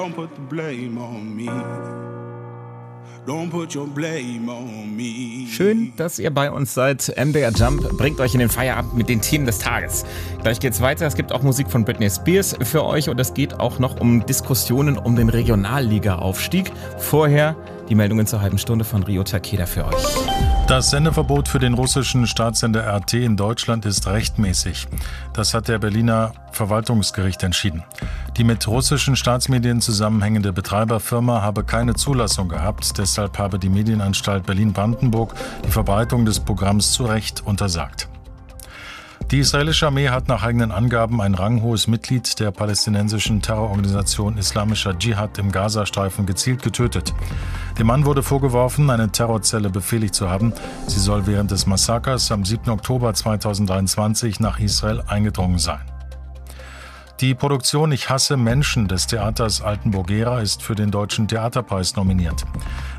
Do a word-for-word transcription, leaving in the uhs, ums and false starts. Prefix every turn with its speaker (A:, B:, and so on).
A: Don't put the blame on me. Don't put your blame on me.
B: Schön, dass ihr bei uns seid. M D R Jump bringt euch in den Feierabend mit den Themen des Tages. Gleich geht's weiter. Es gibt auch Musik von Britney Spears für euch und es geht auch noch um Diskussionen um den Regionalliga-Aufstieg. Vorher die Meldungen zur halben Stunde von Rio Takeda für euch.
C: Das Sendeverbot für den russischen Staatssender R T in Deutschland ist rechtmäßig. Das hat der Berliner Verwaltungsgericht entschieden. Die mit russischen Staatsmedien zusammenhängende Betreiberfirma habe keine Zulassung gehabt. Deshalb habe die Medienanstalt Berlin-Brandenburg die Verbreitung des Programms zu Recht untersagt. Die israelische Armee hat nach eigenen Angaben ein ranghohes Mitglied der palästinensischen Terrororganisation Islamischer Dschihad im Gazastreifen gezielt getötet. Dem Mann wurde vorgeworfen, eine Terrorzelle befehligt zu haben. Sie soll während des Massakers am siebten Oktober zweitausenddreiundzwanzig nach Israel eingedrungen sein. Die Produktion Ich hasse Menschen des Theaters Altenburg-Gera ist für den Deutschen Theaterpreis nominiert.